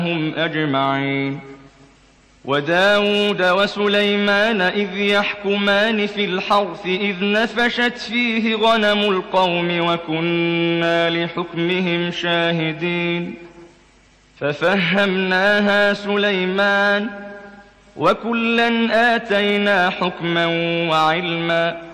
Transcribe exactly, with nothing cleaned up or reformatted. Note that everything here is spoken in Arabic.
هم أجمعين. وداود وسليمان إذ يحكمان في الحرث إذ نفشت فيه غنم القوم وكنا لحكمهم شاهدين. ففهمناها سليمان وكلا آتينا حكما وعلما